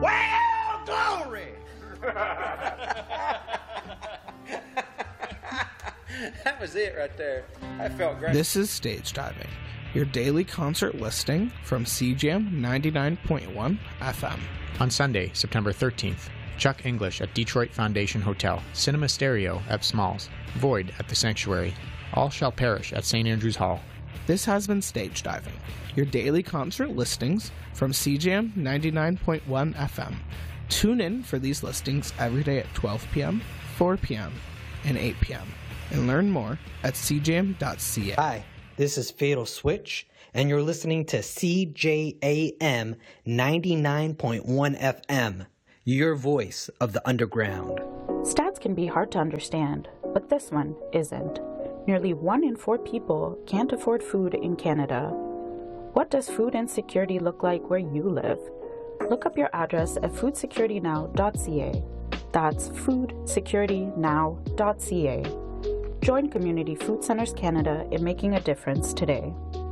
Well, glory! That was it right there. I felt great. This is Stage Diving, your daily concert listing from CJAM 99.1 FM. On Sunday, September 13th, Chuck English at Detroit Foundation Hotel, Cinema Stereo at Smalls, Void at The Sanctuary, All Shall Perish at St. Andrews Hall. This has been Stage Diving, your daily concert listings from CJAM 99.1 FM. Tune in for these listings every day at 12 p.m., 4 p.m., and 8 p.m. and learn more at cjam.ca. Hi, this is Fatal Switch, and you're listening to CJAM 99.1 FM, your voice of the underground. Stats can be hard to understand, but this one isn't. Nearly 1 in 4 people can't afford food in Canada. What does food insecurity look like where you live? Look up your address at foodsecuritynow.ca. That's foodsecuritynow.ca. Join Community Food Centers Canada in making a difference today.